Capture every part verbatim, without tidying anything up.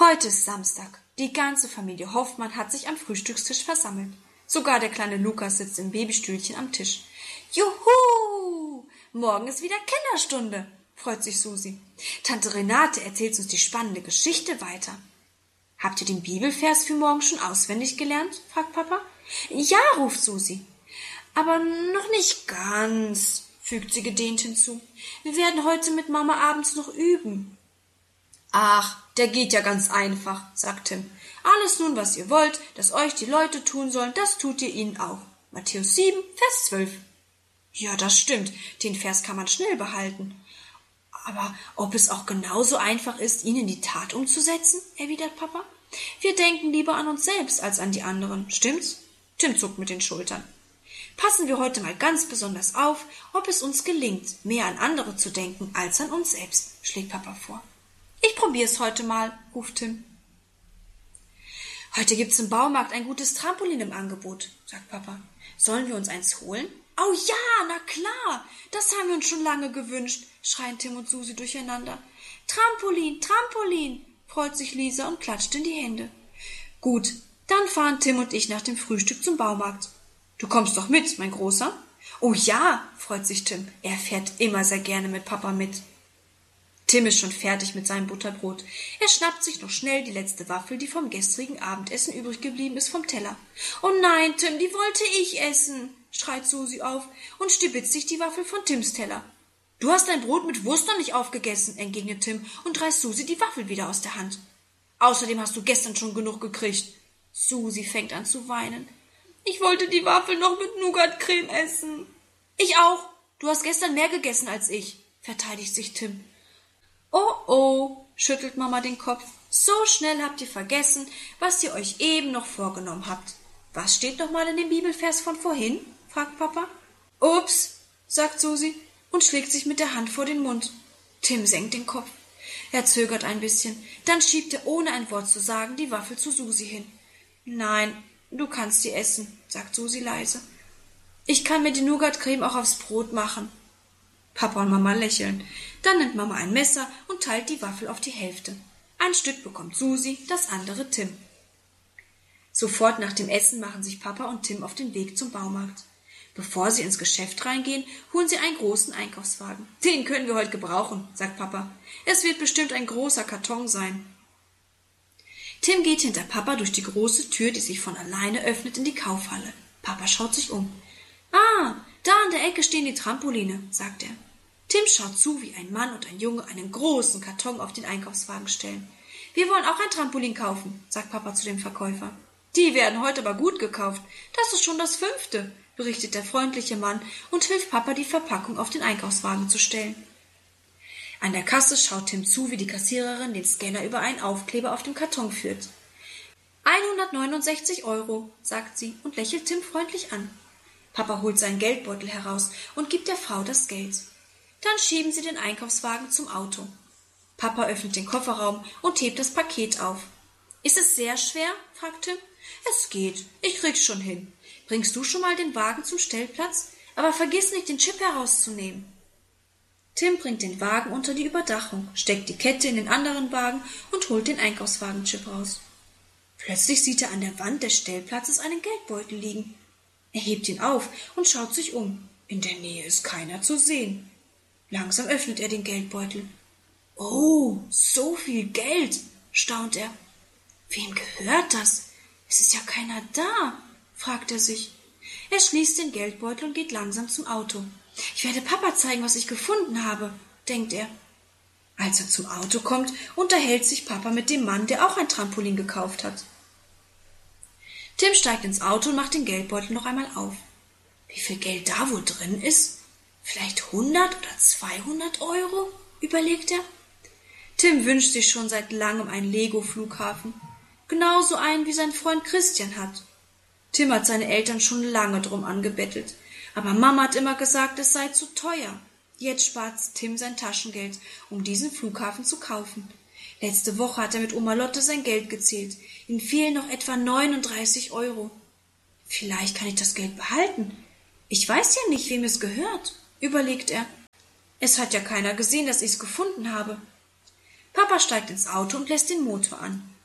Heute ist Samstag. Die ganze Familie Hoffmann hat sich am Frühstückstisch versammelt. Sogar der kleine Lukas sitzt im Babystühlchen am Tisch. Juhu! Morgen ist wieder Kinderstunde, freut sich Susi. Tante Renate erzählt uns die spannende Geschichte weiter. Habt ihr den Bibelvers für morgen schon auswendig gelernt? Fragt Papa. Ja, ruft Susi. Aber noch nicht ganz, fügt sie gedehnt hinzu. Wir werden heute mit Mama abends noch üben. Ach, der geht ja ganz einfach, sagt Tim. Alles nun, was ihr wollt, dass euch die Leute tun sollen, das tut ihr ihnen auch. Matthäus sieben, Vers zwölf. Ja, das stimmt, den Vers kann man schnell behalten. Aber ob es auch genauso einfach ist, ihn in die Tat umzusetzen, erwidert Papa. Wir denken lieber an uns selbst als an die anderen, stimmt's? Tim zuckt mit den Schultern. Passen wir heute mal ganz besonders auf, ob es uns gelingt, mehr an andere zu denken als an uns selbst, schlägt Papa vor. Ich probier's heute mal, ruft Tim. Heute gibt's im Baumarkt ein gutes Trampolin im Angebot, sagt Papa. Sollen wir uns eins holen? Oh ja, na klar, das haben wir uns schon lange gewünscht, schreien Tim und Susi durcheinander. Trampolin, Trampolin, freut sich Lisa und klatscht in die Hände. Gut, dann fahren Tim und ich nach dem Frühstück zum Baumarkt. Du kommst doch mit, mein Großer? Oh ja, freut sich Tim, er fährt immer sehr gerne mit Papa mit. Tim ist schon fertig mit seinem Butterbrot. Er schnappt sich noch schnell die letzte Waffel, die vom gestrigen Abendessen übrig geblieben ist, vom Teller. Oh nein, Tim, die wollte ich essen, schreit Susi auf und stibitzt sich die Waffel von Tims Teller. Du hast dein Brot mit Wurst noch nicht aufgegessen, entgegnet Tim und reißt Susi die Waffel wieder aus der Hand. Außerdem hast du gestern schon genug gekriegt. Susi fängt an zu weinen. Ich wollte die Waffel noch mit Nougatcreme essen. Ich auch. Du hast gestern mehr gegessen als ich, verteidigt sich Tim. Oh oh, schüttelt Mama den Kopf. So schnell habt ihr vergessen, was ihr euch eben noch vorgenommen habt. Was steht noch mal in dem Bibelvers von vorhin? Fragt Papa. Ups, sagt Susi und schlägt sich mit der Hand vor den Mund. Tim senkt den Kopf. Er zögert ein bisschen, dann schiebt er ohne ein Wort zu sagen die Waffel zu Susi hin. Nein, du kannst sie essen, sagt Susi leise. Ich kann mir die Nougatcreme auch aufs Brot machen. Papa und Mama lächeln. Dann nimmt Mama ein Messer und teilt die Waffel auf die Hälfte. Ein Stück bekommt Susi, das andere Tim. Sofort nach dem Essen machen sich Papa und Tim auf den Weg zum Baumarkt. Bevor sie ins Geschäft reingehen, holen sie einen großen Einkaufswagen. Den können wir heute gebrauchen, sagt Papa. Es wird bestimmt ein großer Karton sein. Tim geht hinter Papa durch die große Tür, die sich von alleine öffnet, in die Kaufhalle. Papa schaut sich um. Ah, da an der Ecke stehen die Trampoline, sagt er. Tim schaut zu, wie ein Mann und ein Junge einen großen Karton auf den Einkaufswagen stellen. Wir wollen auch ein Trampolin kaufen, sagt Papa zu dem Verkäufer. Die werden heute aber gut gekauft. Das ist schon das fünfte, berichtet der freundliche Mann und hilft Papa, die Verpackung auf den Einkaufswagen zu stellen. An der Kasse schaut Tim zu, wie die Kassiererin den Scanner über einen Aufkleber auf dem Karton führt. hundertneunundsechzig Euro, sagt sie und lächelt Tim freundlich an. Papa holt seinen Geldbeutel heraus und gibt der Frau das Geld. Dann schieben sie den Einkaufswagen zum Auto. Papa öffnet den Kofferraum und hebt das Paket auf. Ist es sehr schwer? Fragt Tim. Es geht, ich krieg's schon hin. Bringst du schon mal den Wagen zum Stellplatz? Aber vergiss nicht, den Chip herauszunehmen. Tim bringt den Wagen unter die Überdachung, steckt die Kette in den anderen Wagen und holt den Einkaufswagen-Chip raus. Plötzlich sieht er an der Wand des Stellplatzes einen Geldbeutel liegen. Er hebt ihn auf und schaut sich um. In der Nähe ist keiner zu sehen. Langsam öffnet er den Geldbeutel. Oh, so viel Geld, staunt er. Wem gehört das? Es ist ja keiner da, fragt er sich. Er schließt den Geldbeutel und geht langsam zum Auto. Ich werde Papa zeigen, was ich gefunden habe, denkt er. Als er zum Auto kommt, unterhält sich Papa mit dem Mann, der auch ein Trampolin gekauft hat. Tim steigt ins Auto und macht den Geldbeutel noch einmal auf. Wie viel Geld da wohl drin ist? Vielleicht hundert oder zweihundert Euro? Überlegt er. Tim wünscht sich schon seit langem einen Lego-Flughafen. Genauso einen, wie sein Freund Christian hat. Tim hat seine Eltern schon lange drum angebettelt. Aber Mama hat immer gesagt, es sei zu teuer. Jetzt spart Tim sein Taschengeld, um diesen Flughafen zu kaufen. Letzte Woche hat er mit Oma Lotte sein Geld gezählt. Ihm fehlen noch etwa neununddreißig Euro. Vielleicht kann ich das Geld behalten. Ich weiß ja nicht, wem es gehört, überlegt er. Es hat ja keiner gesehen, dass ich es gefunden habe. Papa steigt ins Auto und lässt den Motor an.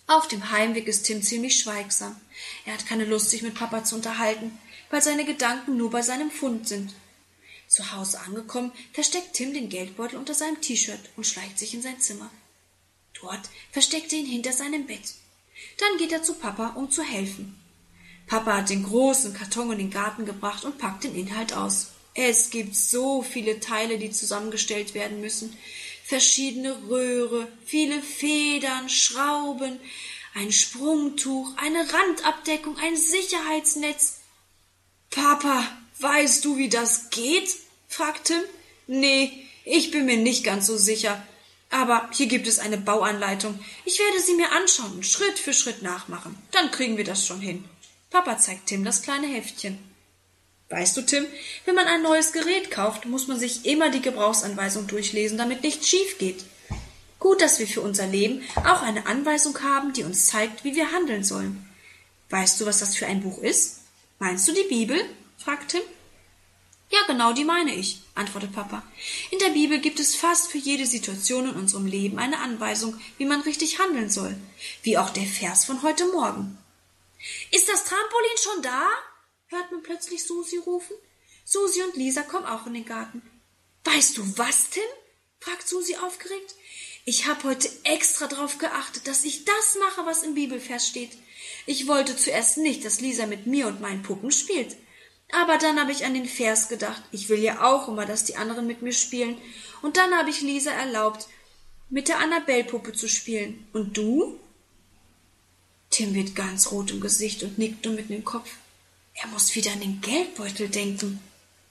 Auf dem Heimweg ist Tim ziemlich schweigsam. Er hat keine Lust, sich mit Papa zu unterhalten, weil seine Gedanken nur bei seinem Fund sind. Zu Hause angekommen, versteckt Tim den Geldbeutel unter seinem T-Shirt und schleicht sich in sein Zimmer. Dort versteckt er ihn hinter seinem Bett. Dann geht er zu Papa, um zu helfen. Papa hat den großen Karton in den Garten gebracht und packt den Inhalt aus. Es gibt so viele Teile, die zusammengestellt werden müssen. Verschiedene Röhre, viele Federn, Schrauben, ein Sprungtuch, eine Randabdeckung, ein Sicherheitsnetz. »Papa, weißt du, wie das geht?« fragt Tim. »Nee, ich bin mir nicht ganz so sicher. Aber hier gibt es eine Bauanleitung. Ich werde sie mir anschauen und Schritt für Schritt nachmachen. Dann kriegen wir das schon hin.« Papa zeigt Tim das kleine Heftchen. »Weißt du, Tim, wenn man ein neues Gerät kauft, muss man sich immer die Gebrauchsanweisung durchlesen, damit nichts schief geht. Gut, dass wir für unser Leben auch eine Anweisung haben, die uns zeigt, wie wir handeln sollen. Weißt du, was das für ein Buch ist? Meinst du die Bibel?« fragt Tim. »Ja, genau, die meine ich«, antwortet Papa. »In der Bibel gibt es fast für jede Situation in unserem Leben eine Anweisung, wie man richtig handeln soll, wie auch der Vers von heute Morgen.« »Ist das Trampolin schon da?« hört man plötzlich Susi rufen. Susi und Lisa kommen auch in den Garten. »Weißt du was, Tim?« fragt Susi aufgeregt. »Ich habe heute extra darauf geachtet, dass ich das mache, was im Bibelvers steht. Ich wollte zuerst nicht, dass Lisa mit mir und meinen Puppen spielt. Aber dann habe ich an den Vers gedacht. Ich will ja auch immer, dass die anderen mit mir spielen. Und dann habe ich Lisa erlaubt, mit der Annabelle-Puppe zu spielen. Und du?« Tim wird ganz rot im Gesicht und nickt nur mit dem Kopf. Er muss wieder an den Geldbeutel denken.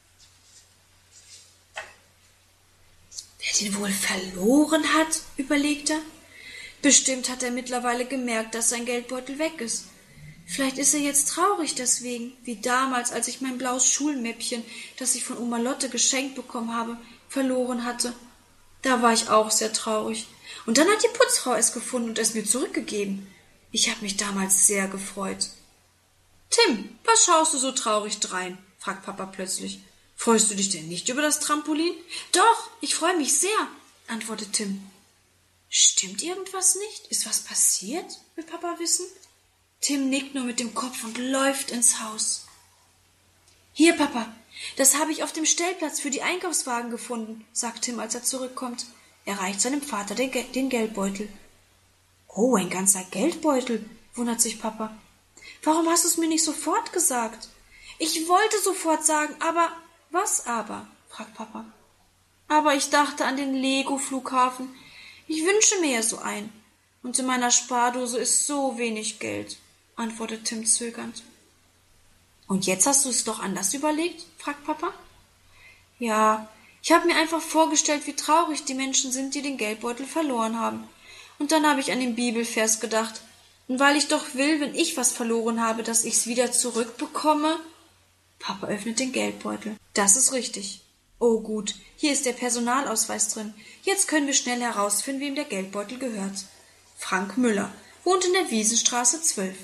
Wer den wohl verloren hat, überlegt er. Bestimmt hat er mittlerweile gemerkt, dass sein Geldbeutel weg ist. Vielleicht ist er jetzt traurig deswegen, wie damals, als ich mein blaues Schulmäppchen, das ich von Oma Lotte geschenkt bekommen habe, verloren hatte. Da war ich auch sehr traurig. Und dann hat die Putzfrau es gefunden und es mir zurückgegeben. Ich habe mich damals sehr gefreut. »Tim, was schaust du so traurig drein?« fragt Papa plötzlich. »Freust du dich denn nicht über das Trampolin?« »Doch, ich freue mich sehr«, antwortet Tim. »Stimmt irgendwas nicht? Ist was passiert?« will Papa wissen. Tim nickt nur mit dem Kopf und läuft ins Haus. »Hier, Papa, das habe ich auf dem Stellplatz für die Einkaufswagen gefunden«, sagt Tim, als er zurückkommt. Er reicht seinem Vater den, Ge- den Geldbeutel. »Oh, ein ganzer Geldbeutel«, wundert sich Papa. »Warum hast du es mir nicht sofort gesagt?« »Ich wollte sofort sagen, aber...« »Was aber?« fragt Papa. »Aber ich dachte an den Lego-Flughafen. Ich wünsche mir ja so einen. Und in meiner Spardose ist so wenig Geld«, antwortet Tim zögernd. »Und jetzt hast du es doch anders überlegt?« fragt Papa. »Ja, ich habe mir einfach vorgestellt, wie traurig die Menschen sind, die den Geldbeutel verloren haben. Und dann habe ich an den Bibelvers gedacht. Und weil ich doch will, wenn ich was verloren habe, dass ich's wieder zurückbekomme.« Papa öffnet den Geldbeutel. Das ist richtig. Oh gut, hier ist der Personalausweis drin. Jetzt können wir schnell herausfinden, wem der Geldbeutel gehört. Frank Müller wohnt in der Wiesenstraße zwölf.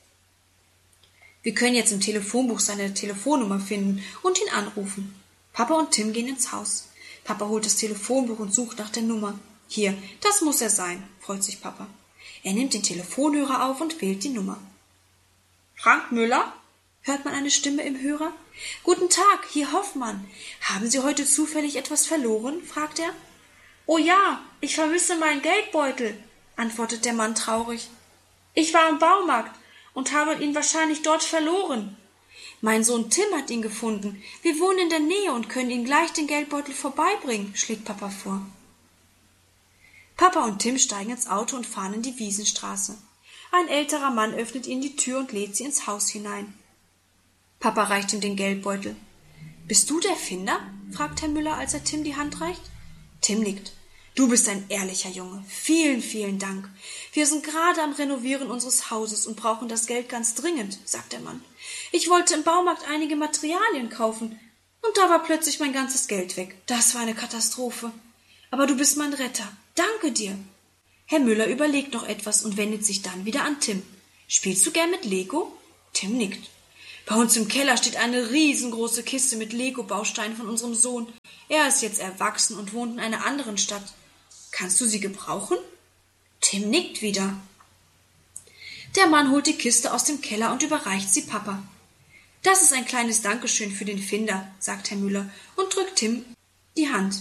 Wir können jetzt im Telefonbuch seine Telefonnummer finden und ihn anrufen. Papa und Tim gehen ins Haus. Papa holt das Telefonbuch und sucht nach der Nummer. Hier, das muss er sein, freut sich Papa. Er nimmt den Telefonhörer auf und wählt die Nummer. »Frank Müller?« hört man eine Stimme im Hörer. »Guten Tag, hier Hoffmann. Haben Sie heute zufällig etwas verloren?« fragt er. »Oh ja, ich vermisse meinen Geldbeutel«, antwortet der Mann traurig. »Ich war im Baumarkt und habe ihn wahrscheinlich dort verloren. Mein Sohn Tim hat ihn gefunden. Wir wohnen in der Nähe und können ihm gleich den Geldbeutel vorbeibringen«, schlägt Papa vor. Papa und Tim steigen ins Auto und fahren in die Wiesenstraße. Ein älterer Mann öffnet ihnen die Tür und lädt sie ins Haus hinein. Papa reicht ihm den Geldbeutel. »Bist du der Finder?« fragt Herr Müller, als er Tim die Hand reicht. Tim nickt. »Du bist ein ehrlicher Junge. Vielen, vielen Dank. Wir sind gerade am Renovieren unseres Hauses und brauchen das Geld ganz dringend«, sagt der Mann. »Ich wollte im Baumarkt einige Materialien kaufen und da war plötzlich mein ganzes Geld weg. Das war eine Katastrophe. Aber du bist mein Retter. Danke dir.« Herr Müller überlegt noch etwas und wendet sich dann wieder an Tim. »Spielst du gern mit Lego?« Tim nickt. »Bei uns im Keller steht eine riesengroße Kiste mit Lego-Bausteinen von unserem Sohn. Er ist jetzt erwachsen und wohnt in einer anderen Stadt. Kannst du sie gebrauchen?« Tim nickt wieder. Der Mann holt die Kiste aus dem Keller und überreicht sie Papa. »Das ist ein kleines Dankeschön für den Finder«, sagt Herr Müller und drückt Tim die Hand.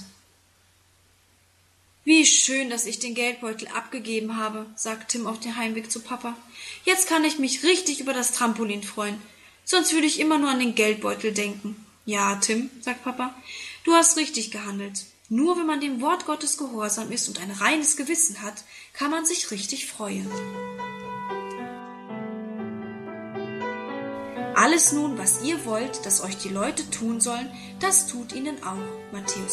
»Wie schön, dass ich den Geldbeutel abgegeben habe«, sagt Tim auf dem Heimweg zu Papa. »Jetzt kann ich mich richtig über das Trampolin freuen. Sonst würde ich immer nur an den Geldbeutel denken.« »Ja, Tim«, sagt Papa, »du hast richtig gehandelt. Nur wenn man dem Wort Gottes gehorsam ist und ein reines Gewissen hat, kann man sich richtig freuen.« Alles nun, was ihr wollt, dass euch die Leute tun sollen, das tut ihnen auch. Matthäus